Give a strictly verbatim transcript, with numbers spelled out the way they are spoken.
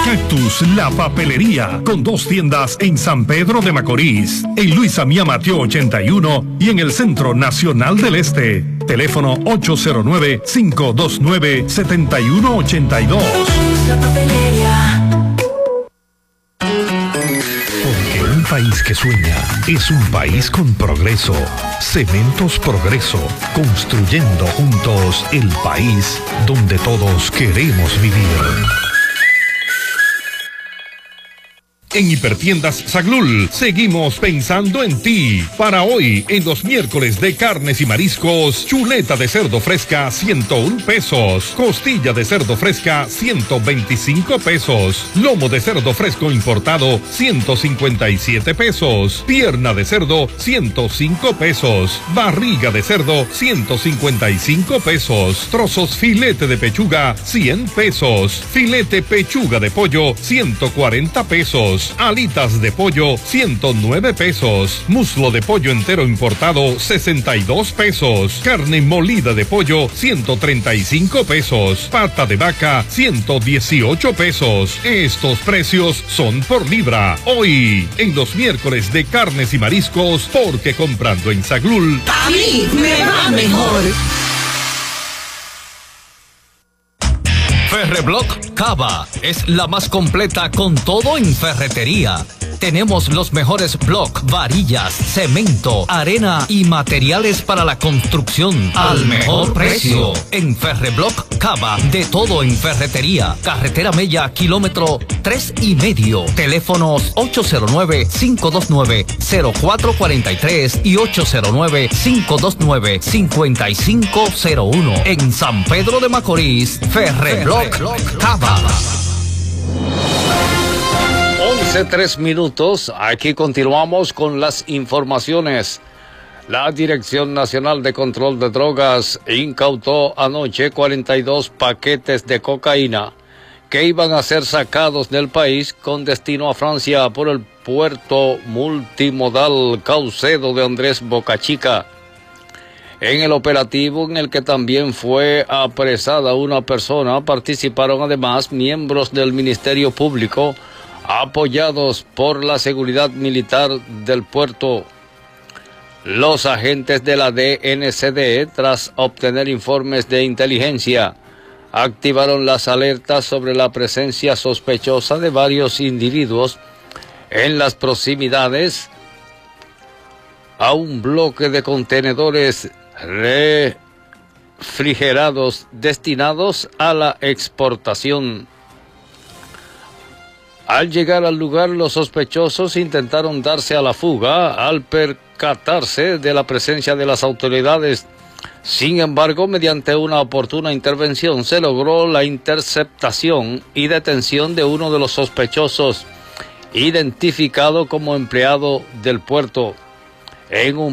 Cactus, la papelería, con dos tiendas en San Pedro de Macorís, en Luis Amía Mateo ochenta y uno y en el Centro Nacional del Este. Teléfono ocho cero nueve, cinco dos nueve, siete uno ocho dos. La papelería. Porque un país que sueña es un país con progreso. Cementos Progreso, construyendo juntos el país donde todos queremos vivir. En Hipertiendas Saglul seguimos pensando en ti. Para hoy, en los miércoles de carnes y mariscos, chuleta de cerdo fresca ciento uno pesos, costilla de cerdo fresca ciento veinticinco pesos, lomo de cerdo fresco importado ciento cincuenta y siete pesos, pierna de cerdo ciento cinco pesos, barriga de cerdo ciento cincuenta y cinco pesos, trozos filete de pechuga cien pesos, filete pechuga de pollo ciento cuarenta pesos, alitas de pollo ciento nueve pesos, muslo de pollo entero importado sesenta y dos pesos, carne molida de pollo ciento treinta y cinco pesos, pata de vaca ciento dieciocho pesos. Estos precios son por libra. Hoy, en los miércoles de carnes y mariscos, porque comprando en Saglul, A mí me va mejor. Ferreblock Cava es la más completa con todo en ferretería. Tenemos los mejores block, varillas, cemento, arena y materiales para la construcción al mejor precio. En Ferreblock Cava, de todo en ferretería. Carretera Mella, kilómetro tres y medio. Teléfonos ocho cero nueve, cinco dos nueve, cero cuatro cuatro tres y ocho cero nueve, cinco dos nueve, cinco cinco cero uno. En San Pedro de Macorís, Ferreblock Cava. once tres minutos, aquí continuamos con las informaciones. La Dirección Nacional de Control de Drogas incautó anoche cuarenta y dos paquetes de cocaína que iban a ser sacados del país con destino a Francia por el puerto multimodal Caucedo de Andrés Bocachica. En el operativo, en el que también fue apresada una persona, participaron además miembros del Ministerio Público, apoyados por la seguridad militar del puerto. Los agentes de la D N C D, tras obtener informes de inteligencia, activaron las alertas sobre la presencia sospechosa de varios individuos en las proximidades a un bloque de contenedores refrigerados destinados a la exportación. Al llegar al lugar, los sospechosos intentaron darse a la fuga al percatarse de la presencia de las autoridades. Sin embargo, mediante una oportuna intervención se logró la interceptación y detención de uno de los sospechosos, identificado como empleado del puerto. En un